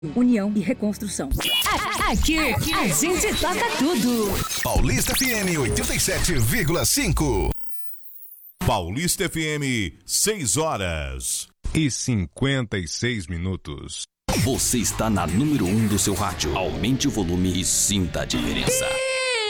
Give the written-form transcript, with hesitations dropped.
União e reconstrução. Aqui a gente toca tudo. Paulista FM 87,5. Paulista FM, 6h56. Você está na número 1 do seu rádio. Aumente o volume e sinta a diferença.